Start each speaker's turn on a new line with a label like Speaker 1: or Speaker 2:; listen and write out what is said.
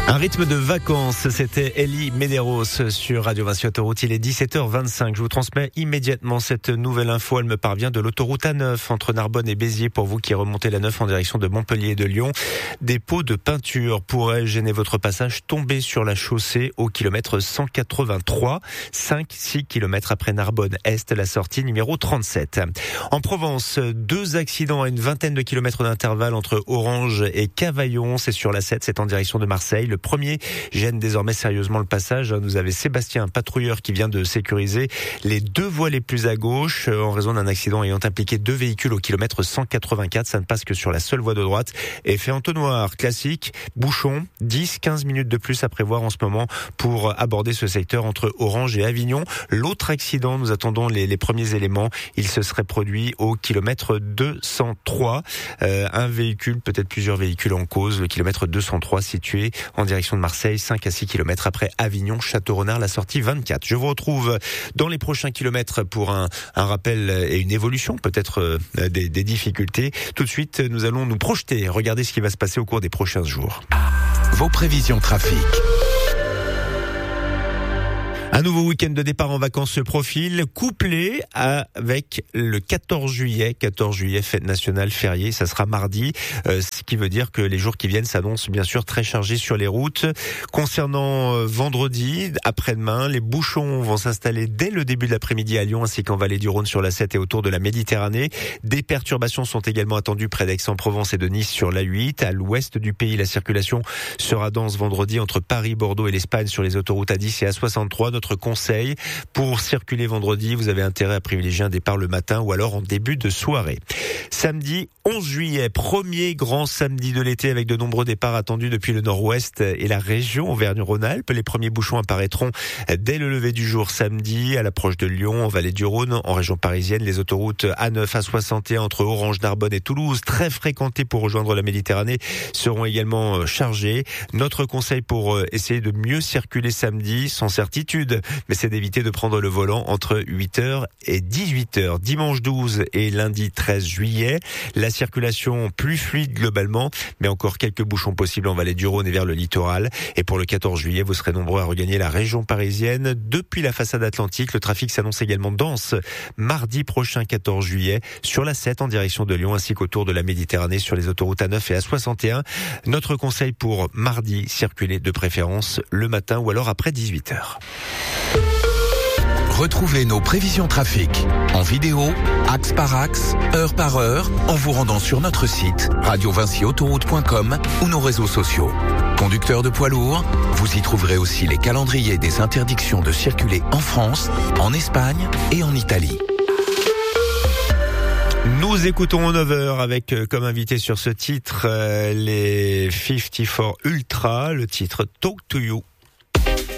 Speaker 1: Un rythme de vacances, c'était Elie Medeiros sur Radio Vinci Autoroute. Il est 17h25. Je vous transmets immédiatement cette nouvelle info. Elle me parvient de l'autoroute A9 entre Narbonne et Béziers pour vous qui remontez la 9 en direction de Montpellier et de Lyon. Des pots de peinture pourraient gêner votre passage, tomber sur la chaussée au kilomètre 183, 5-6 km après Narbonne-Est, la sortie numéro 37. En Provence, 2 accidents à une vingtaine de kilomètres d'intervalle entre Orange et Cavaillon. C'est sur la 7, c'est en direction de Marseille. Le premier gêne désormais sérieusement le passage. Nous avez Sébastien, un patrouilleur qui vient de sécuriser les 2 voies les plus à gauche en raison d'un accident ayant impliqué 2 véhicules au kilomètre 184. Ça ne passe que sur la seule voie de droite. Effet entonnoir classique, bouchon, 10-15 minutes de plus à prévoir en ce moment pour aborder ce secteur entre Orange et Avignon. L'autre accident, nous attendons les premiers éléments. Il se serait produit au kilomètre 203. Un véhicule, peut-être plusieurs véhicules en cause. Le kilomètre 203 situé en direction de Marseille, 5 à 6 km après Avignon, Château-Renard, la sortie 24. Je vous retrouve dans les prochains kilomètres pour un rappel et une évolution, peut-être des difficultés. Tout de suite, nous allons nous projeter, regarder ce qui va se passer au cours des prochains jours.
Speaker 2: Vos prévisions trafic.
Speaker 1: Un nouveau week-end de départ en vacances se profile, couplé avec le 14 juillet, fête nationale fériée, ça sera mardi, ce qui veut dire que les jours qui viennent s'annoncent bien sûr très chargés sur les routes. Concernant vendredi, après-demain, les bouchons vont s'installer dès le début de l'après-midi à Lyon ainsi qu'en vallée du Rhône sur la 7 et autour de la Méditerranée. Des perturbations sont également attendues près d'Aix-en-Provence et de Nice sur l'A8. À l'ouest du pays, la circulation sera dense vendredi entre Paris, Bordeaux et l'Espagne sur les autoroutes A10 et A63. Notre conseil pour circuler vendredi, vous avez intérêt à privilégier un départ le matin ou alors en début de soirée. Samedi 11 juillet, premier grand samedi de l'été avec de nombreux départs attendus depuis le nord-ouest et la région Auvergne-Rhône-Alpes. Les premiers bouchons apparaîtront dès le lever du jour samedi à l'approche de Lyon, en vallée du Rhône, en région parisienne. Les autoroutes A9, A61 entre Orange, Narbonne et Toulouse, très fréquentées pour rejoindre la Méditerranée, seront également chargées. Notre conseil pour essayer de mieux circuler samedi, sans certitude, mais c'est d'éviter de prendre le volant entre 8h et 18h. Dimanche 12 et lundi 13 juillet, la circulation plus fluide globalement, mais encore quelques bouchons possibles en vallée du Rhône et vers le littoral. Et pour le 14 juillet, vous serez nombreux à regagner la région parisienne. Depuis la façade atlantique, le trafic s'annonce également dense. Mardi prochain 14 juillet, sur la 7 en direction de Lyon, ainsi qu'autour de la Méditerranée sur les autoroutes A9 et A61. Notre conseil pour mardi, circuler de préférence le matin ou alors après 18h.
Speaker 2: Retrouvez nos prévisions trafic en vidéo, axe par axe, heure par heure, en vous rendant sur notre site radiovinciautoroute.com ou nos réseaux sociaux. Conducteurs de poids lourds, vous y trouverez aussi les calendriers des interdictions de circuler en France, en Espagne et en Italie.
Speaker 1: Nous écoutons 9h avec comme invité sur ce titre les 54 Ultra, le titre Talk to You.